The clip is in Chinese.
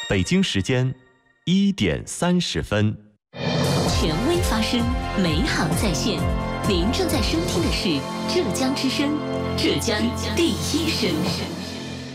北京时间1:30。 权威发声，美好在线。您正在收听的是浙江之声，浙江第一声。